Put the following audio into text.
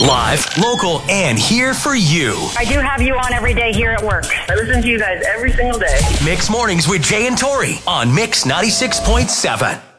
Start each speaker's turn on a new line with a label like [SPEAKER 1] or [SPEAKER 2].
[SPEAKER 1] Live, local, and here for you.
[SPEAKER 2] I do have you on every day here at work.
[SPEAKER 3] I listen to you guys every single day.
[SPEAKER 1] Mix Mornings with Jay and Tori on Mix 96.7.